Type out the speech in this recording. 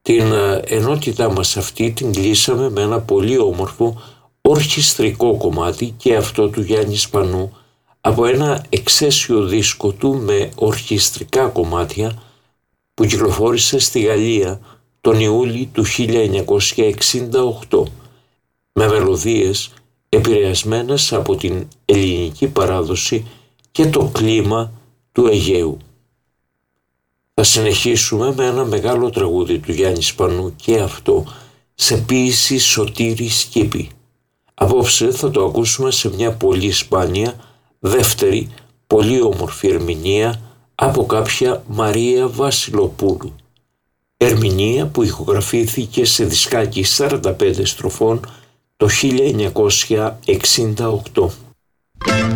Την ενότητά μας αυτή την κλείσαμε με ένα πολύ όμορφο ορχιστρικό κομμάτι, και αυτό του Γιάννη Σπανού, από ένα εξαίσιο δίσκο του με ορχιστρικά κομμάτια που κυκλοφόρησε στη Γαλλία τον Ιούλιο του 1968, με μελωδίες επηρεασμένες από την ελληνική παράδοση και το κλίμα του Αιγαίου. Θα συνεχίσουμε με ένα μεγάλο τραγούδι του Γιάννη Σπανού, και αυτό σε ποίηση Σωτήρη Σκύπη. Απόψε θα το ακούσουμε σε μια πολύ σπάνια, δεύτερη, πολύ όμορφη ερμηνεία από κάποια Μαρία Βασιλοπούλου. Ερμηνεία που ηχογραφήθηκε σε δισκάκι 45 στροφών το 1968.